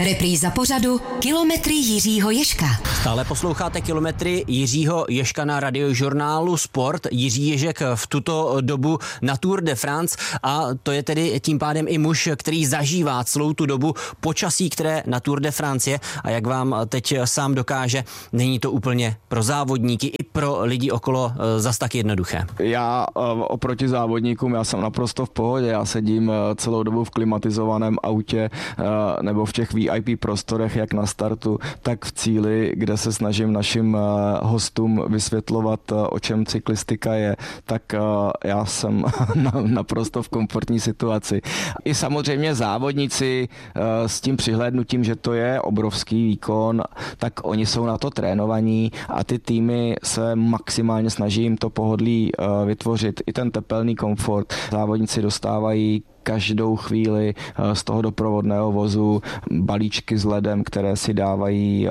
Repríza pořadu Kilometry Jiřího Ježka. Stále posloucháte Kilometry Jiřího Ježka na radiožurnálu Sport. Jiří Ježek v tuto dobu na Tour de France a to je tedy tím pádem i muž, který zažívá celou tu dobu počasí, které na Tour de France je, a jak vám teď sám dokáže, není to úplně pro závodníky i pro lidi okolo zas tak jednoduché. Já oproti závodníkům, já jsem naprosto v pohodě, já sedím celou dobu v klimatizovaném autě nebo v těch VIP prostorech, jak na startu, tak v cíli, kde se snažím našim hostům vysvětlovat, o čem cyklistika je, tak já jsem naprosto v komfortní situaci. I samozřejmě závodníci s tím přihlédnutím, že to je obrovský výkon, tak oni jsou na to trénovaní a ty týmy se maximálně snaží jim to pohodlí vytvořit. I ten tepelný komfort závodníci dostávají každou chvíli z toho doprovodného vozu balíčky s ledem, které si dávají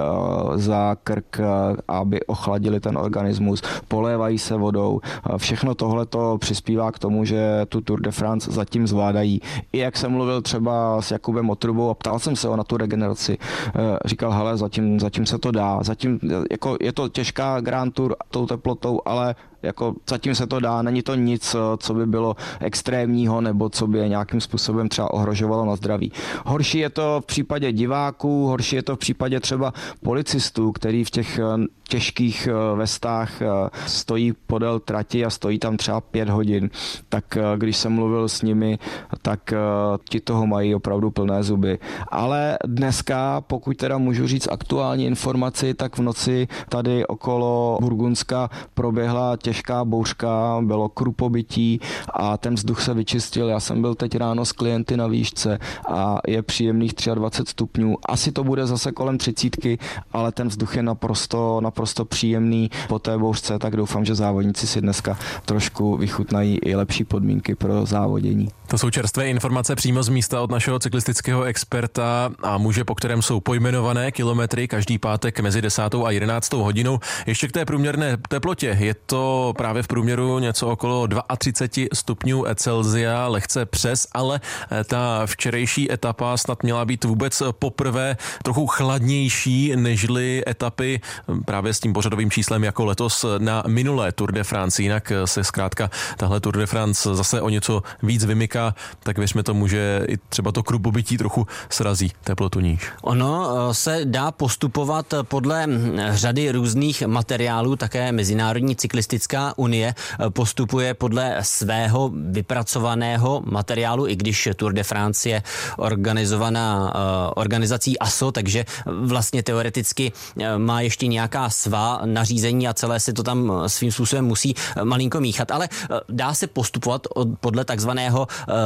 za krk, aby ochladili ten organismus, polévají se vodou. Všechno tohle to přispívá k tomu, že tu Tour de France zatím zvládají. I jak jsem mluvil třeba s Jakubem Otrubou a ptal jsem se ho na tu regeneraci, říkal, hele, zatím se to dá. Zatím, jako je to těžká Grand Tour tou teplotou, ale jako zatím se to dá, není to nic, co by bylo extrémního nebo co by je nějakým způsobem třeba ohrožovalo na zdraví. Horší je to v případě diváků, horší je to v případě třeba policistů, který v těch těžkých vestách stojí podél trati a stojí tam třeba 5 hodin. Tak když jsem mluvil s nimi, tak ti toho mají opravdu plné zuby. Ale dneska, pokud teda můžu říct aktuální informaci, tak v noci tady okolo Burgundska proběhla těžká bouřka, bylo krupobytí a ten vzduch se vyčistil. Já jsem byl teď ráno s klienty na výšce a je příjemných 23 stupňů. Asi to bude zase kolem 30, ale ten vzduch je naprosto příjemný po té bouřce, tak doufám, že závodníci si dneska trošku vychutnají i lepší podmínky pro závodění. To jsou čerstvé informace přímo z místa od našeho cyklistického experta a muže, po kterém jsou pojmenované kilometry každý pátek mezi 10. a 11. hodinou. Ještě k té průměrné teplotě. Je to právě v průměru něco okolo 32 stupňů Celsia, lehce přes, ale ta včerejší etapa snad měla být vůbec poprvé trochu chladnější nežli etapy právě s tím pořadovým číslem jako letos na minulé Tour de France. Jinak se zkrátka tahle Tour de France zase o něco víc vymyká, tak věřme tomu, že i třeba to krupobytí trochu srazí teplotu níž. Ono se dá postupovat podle řady různých materiálů, také Mezinárodní cyklistická unie postupuje podle svého vypracovaného materiálu, i když Tour de France je organizovaná organizací ASO, takže vlastně teoreticky má ještě nějaká svá nařízení a celé se to tam svým způsobem musí malinko míchat, ale dá se postupovat podle takzvaného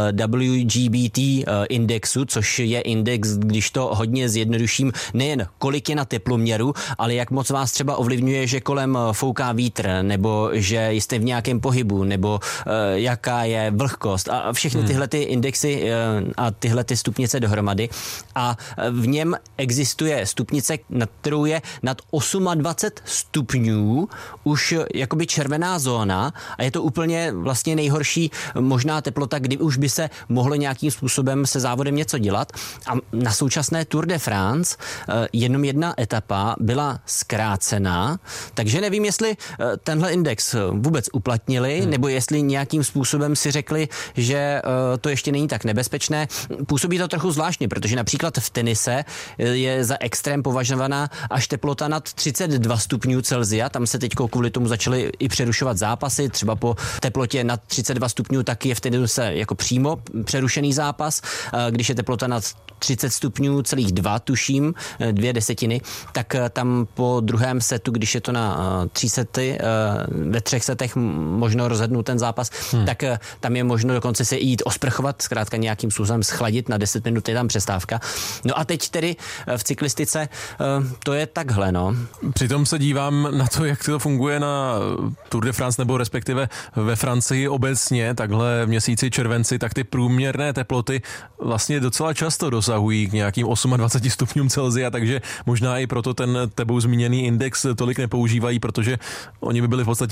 WGBT indexu, což je index, když to hodně zjednoduším, nejen kolik je na teploměru, ale jak moc vás třeba ovlivňuje, že kolem fouká vítr, nebo že jste v nějakém pohybu, nebo jaká je vlhkost a všechny tyhle ty indexy a tyhle ty stupnice dohromady. A v něm existuje stupnice, nad kterou je nad 28 stupňů už jakoby červená zóna a je to úplně vlastně nejhorší možná teplota, kdy už by se mohlo nějakým způsobem se závodem něco dělat. A na současné Tour de France jenom jedna etapa byla zkrácená, takže nevím, jestli tenhle index vůbec uplatnili, nebo jestli nějakým způsobem si řekli, že to ještě není tak nebezpečné. Působí to trochu zvláštně, protože například v tenise je za extrém považovaná až teplota nad 32 stupňů Celsia. Tam se teď kvůli tomu začaly i přerušovat zápasy. Třeba po teplotě nad 32 stupňů tak je v tenise jako přímo přerušený zápas. Když je teplota nad 30 stupňů celých 2, tuším, 2/10, tak tam po druhém setu, když je to na 3 sety, ve 3 setech možno rozhodnout ten zápas, tak tam je možno dokonce se jít osprchovat, zkrátka nějakým způsobem schladit, na 10 minut je tam přestávka. No a teď tedy v cyklistice to je takhle, no. Přitom se dívám na to, jak to funguje na Tour de France, nebo respektive ve Francii obecně, takhle v měsíci červenci, tak ty průměrné teploty vlastně docela často dosahují k nějakým 28 stupňům Celsia, takže možná i proto ten tebou zmíněný index tolik nepoužívají, protože oni by byli v podstatě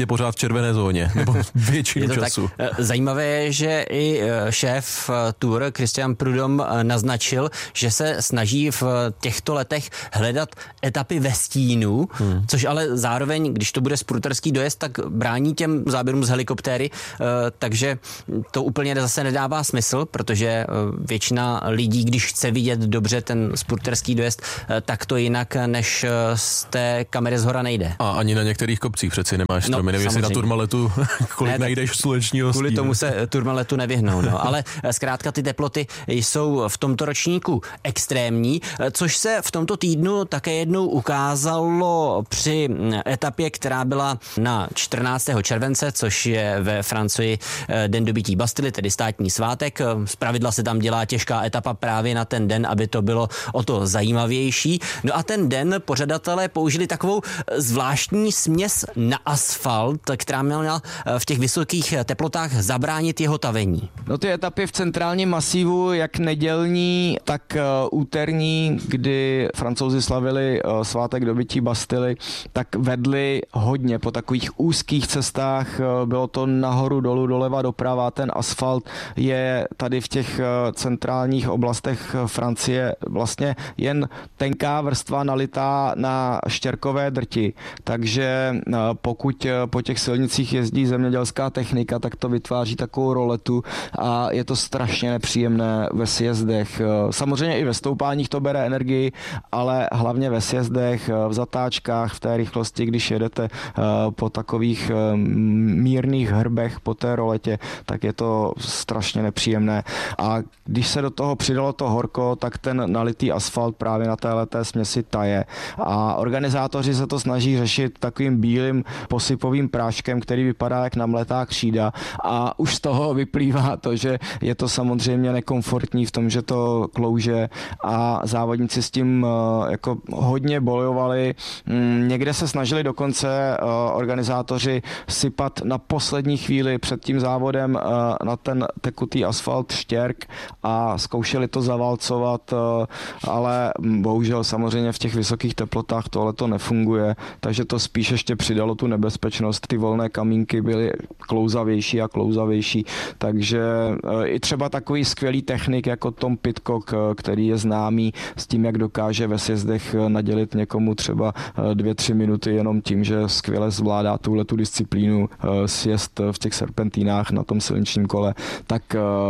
podstatě pořád v červené zóně, nebo většinu času. Tak. Zajímavé je, že i šéf Tour Christian Prudhomme naznačil, že se snaží v těchto letech hledat etapy ve stínu, což ale zároveň, když to bude sprinterský dojezd, tak brání těm záběrům z helikoptéry, takže to úplně zase nedává smysl, protože většina lidí, když chce vidět dobře ten sprinterský dojezd, tak to jinak než z té kamery zhora nejde. A ani na některých kopcích přeci nemáš stromy, nevím, jestli na Tourmaletu kolik najdeš slunečního stínu. Kvůli tomu se Tourmaletu nevyhnou, no. Ale zkrátka ty teploty jsou v tomto ročníku extrémní, což se v tomto týdnu také jednou ukázalo při etapě, která byla na 14. července, což je ve Francii den dobytí Bastily, tedy státní svátek. Zpravidla se tam dělá těžká etapa právě na ten den, aby to bylo o to zajímavější. No a ten den pořadatelé použili takovou zvláštní směs na asfalt, která měla v těch vysokých teplotách zabránit jeho tavení. No ty etapy v centrálním masívu, jak nedělní, tak úterní, kdy Francouzi slavili svátek dobytí Bastily, tak vedli hodně po takových úzkých cestách, bylo to nahoru, dolů, doleva, doprava, ten asfalt je tady v těch centrálních oblastech Francie vlastně jen tenká vrstva nalitá na štěrkové drti, takže pokud po těch silnicích jezdí zemědělská technika, tak to vytváří takovou roletu a je to strašně nepříjemné ve sjezdech. Samozřejmě i ve stoupáních to bere energii, ale hlavně ve sjezdech, v zatáčkách, v té rychlosti, když jedete po takových mírných hrbech po té roletě, tak je to strašně nepříjemné. A když se do toho přidalo to horko, tak ten nalitý asfalt právě na téhleté směsi taje. A organizátoři se to snaží řešit takovým bílým posypovým práškem, který vypadá jak namletá křída a už z toho vyplývá to, že je to samozřejmě nekomfortní v tom, že to klouže a závodníci s tím jako hodně bojovali. Někde se snažili dokonce organizátoři sypat na poslední chvíli před tím závodem na ten tekutý asfalt štěrk a zkoušeli to zavalcovat, ale bohužel samozřejmě v těch vysokých teplotách tohle to nefunguje, takže to spíš ještě přidalo tu nebezpečnost. Ty volné kamínky byly klouzavější a klouzavější, takže i třeba takový skvělý technik jako Tom Pidcock, který je známý s tím, jak dokáže ve sjezdech nadělit někomu třeba 2-3 minuty jenom tím, že skvěle zvládá tuhletu disciplínu sjezd v těch serpentínách na tom silničním kole, tak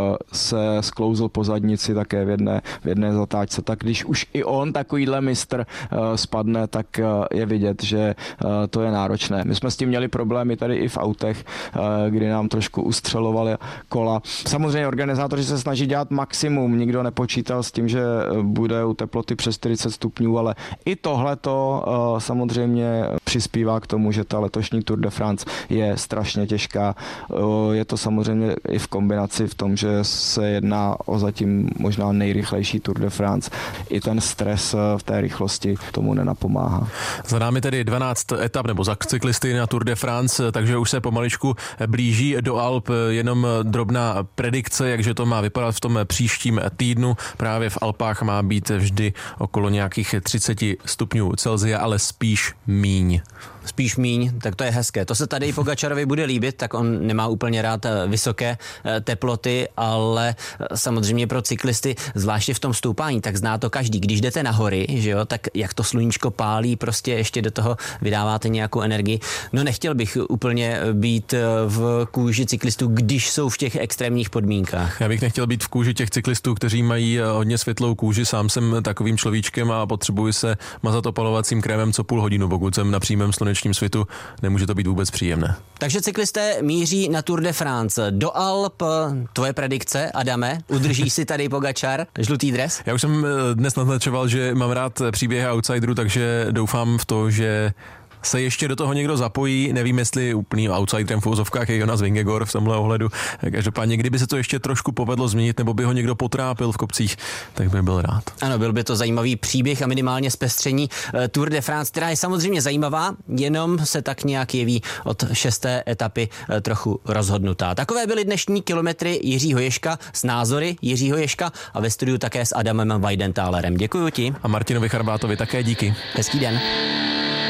se sklouzl po zadnici také v jedné zatáčce. Tak když už i on, takovýhle mistr, spadne, tak je vidět, že to je náročné. My jsme s tím měli problémy tady i v autech, kdy nám trošku ustřelovali kola. Samozřejmě organizátoři se snaží dělat maximum, nikdo nepočítal s tím, že bude u teploty přes 40 stupňů, ale i tohleto samozřejmě přispívá k tomu, že ta letošní Tour de France je strašně těžká. Je to samozřejmě i v kombinaci v tom, že se jedná o zatím možná nejrychlejší Tour de France. I ten stres v té rychlosti tomu nenapomáhá. Za námi tedy 12 etap nebo za cyklisty na Tour de France, takže už se pomaličku blíží do Alp. Jenom drobná predikce, jakže to má vypadat v tom příštím týdnu. Právě v Alpách má být vždy okolo nějakých 30 stupňů Celsia, ale spíš míň. Spíš míň, tak to je hezké. To se tady Pogačarovi bude líbit, tak on nemá úplně rád vysoké teploty, ale samozřejmě pro cyklisty, zvláště v tom stoupání, tak zná to každý. Když jdete na hory, že jo, tak jak to sluníčko pálí, prostě ještě do toho vydáváte nějakou energii. No nechtěl bych úplně být v kůži cyklistů, když jsou v těch extrémních podmínkách. Já bych nechtěl být v kůži těch cyklistů, kteří mají hodně světlou kůži. Sám jsem takovým človíčkem a potřebuji se mazat opalovacím krémem co půl hodinu, pokud jsem na přímém slunečním svitu, nemůže to být vůbec příjemné. Takže cyklisté míří na Tour de France. Do Alp, tvoje predikce, Adame, udrží si tady Pogačar žlutý dres? Já už jsem dnes naznačoval, že mám rád příběhy outsiderů, takže doufám v to, že se ještě do toho někdo zapojí, nevím, jestli úplný outsiderem v uvozovkách je Jonas Vingegaard v tomhle ohledu. Každopádně, kdyby se to ještě trošku povedlo změnit, nebo by ho někdo potrápil v kopcích, tak bych byl rád. Ano, byl by to zajímavý příběh a minimálně zpestření Tour de France, která je samozřejmě zajímavá, jenom se tak nějak jeví od 6. etapy trochu rozhodnutá. Takové byly dnešní kilometry Jiřího Ježka s názory Jiřího Ježka a ve studiu také s Adamem Weidentálerem. Děkuju ti. A Martinovi Charbátovi také díky. Hezký den.